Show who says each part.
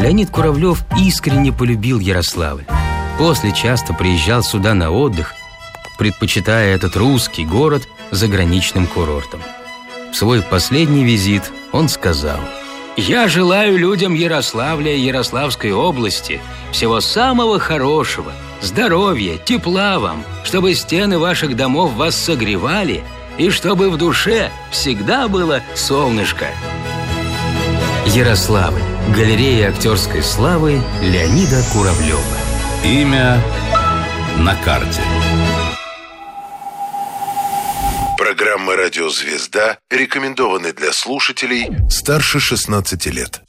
Speaker 1: Леонид Куравлев искренне полюбил Ярославль. После часто приезжал сюда на отдых, предпочитая этот русский город заграничным курортом. В свой последний визит он сказал: «Я желаю людям Ярославля и Ярославской области всего самого хорошего, здоровья, тепла вам, чтобы стены ваших домов вас согревали и чтобы в душе всегда было солнышко». Ярославль. Галерея актерской славы Леонида Куравлева.
Speaker 2: Имя на карте.
Speaker 3: Программа «Радиозвезда» рекомендованы для слушателей старше 16 лет.